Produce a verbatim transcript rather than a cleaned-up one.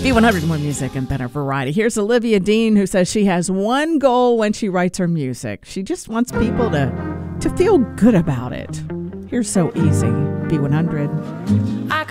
B one hundred, more music and better variety. Here's Olivia Dean, who says she has one goal when she writes her music. She just wants people to, to feel good about it. Here's So Easy, B one hundred.